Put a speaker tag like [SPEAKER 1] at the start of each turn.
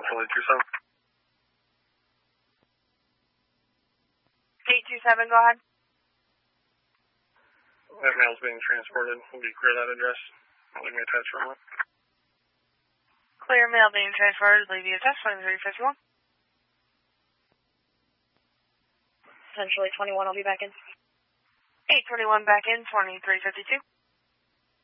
[SPEAKER 1] Central 827.
[SPEAKER 2] 827, go ahead.
[SPEAKER 1] That mail's being transported. Will you clear that address? Leave me a text from it.
[SPEAKER 2] Clear mail being transferred. Leave you a text, 2351.
[SPEAKER 3] Central 821, I'll be back in.
[SPEAKER 2] 821 back in, 2352.